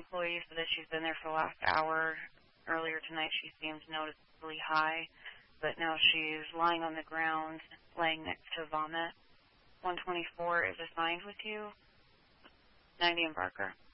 employee said that she's been there for the last hour. Earlier tonight she seemed noticeably high, but now she's lying on the ground, laying next to vomit. 124 is assigned with you. 90 Embarker.